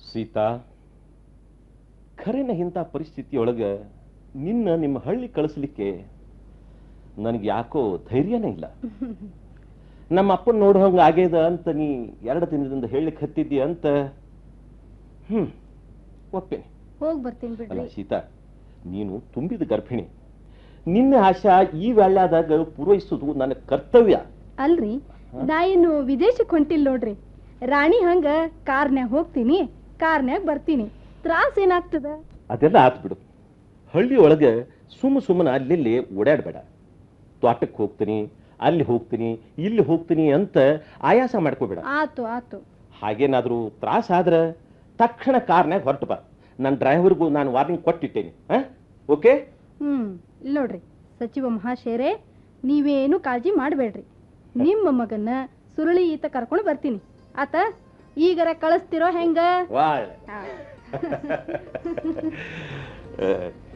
ಸೀತಾ, ಖರೇನ ಇಂಥ ಪರಿಸ್ಥಿತಿಯೊಳಗೆ ನಿಮ್ಮ ಹಳ್ಳಿ ಕಳಿಸ್ಲಿಕ್ಕೆ ನನಗೆ ಯಾಕೋ ಧೈರ್ಯನೇ ಇಲ್ಲ. ನಮ್ಮ ಅಪ್ಪನ ನೋಡೋ ಹಂಗ ಆಗ್ಯದ ಅಂತ ನೀ 2 ದಿನದಿಂದ ಹೇಳಲಿಕ್ಕೆ ಹತ್ತಿದ್ದಿ ಅಂತ ಒಪ್ಪೇನೆ. ಹೋಗಿ ಬರ್ತೀನಿ ಬಿಡ್ರಿ. ಸೀತಾ, ನೀನು ತುಂಬಿದ ಗರ್ಭಿಣಿ. ನಿನ್ನ ಆಶಾ ಈ ವೇಳೆಯಾದಾಗ ಪೂರೈಸುವುದು ನನ್ನ ಕರ್ತವ್ಯ. ಅಲ್ರಿ, ನಾ ಏನು ವಿದೇಶಕ್ಕೆ ಹೊಂಟಿಲ್ಲ ನೋಡ್ರಿ. ರಾಣಿ ಹಂಗ ಕಾರ್ನ್ಯಾಗ ಹೋಗ್ತೀನಿ, ಕಾರ್ನ್ಯಾಗ ಬರ್ತೀನಿ. ತ್ರಾಸ ಏನಾಗ್ತದ? ಅದೆಲ್ಲ ಆತ್ ಬಿಡು. ಹಳ್ಳಿ ಒಳಗೆ ಸುಮ್ಮನೆ ಅಲ್ಲಿ ಓಡಾಡಬೇಡ. ತೋಟಕ್ಕೆ ಹೋಗ್ತೀನಿ, ಅಲ್ಲಿ ಹೋಗ್ತೀನಿ, ಇಲ್ಲಿ ಹೋಗ್ತೀನಿ ಅಂತ ಆಯಾಸ ಮಾಡ್ಕೋಬೇಡ. ಆತು ಆತು. ಹಾಗೇನಾದ್ರೂ ತ್ರಾಸ ಆದ್ರೆ ತಕ್ಷಣ ಕಾರ್ನ್ಯಾಗ ಹೊರಟು ಬಾ. ನನ್ನ ಡ್ರೈವರ್ಗೂ ನಾನು ವಾರ್ನಿಂಗ್ ಕೊಟ್ಟಿಟ್ಟೇನೆ. ಓಕೆ? ಇಲ್ಲ ನೋಡ್ರಿ ಸಚಿವ ಮಹಾಶಯರೇ, ನೀವೇನು ಕಾಳಜಿ ಮಾಡಬೇಡ್ರಿ. ನಿಮ್ಮ ಮಗನ್ನ ಸುರಳಿ ಈತ ಕರ್ಕೊಂಡು ಬರ್ತೀನಿ. ಆತ ಈಗರ ಕಳಿಸ್ತಿರೋ ಹೆಂಗ?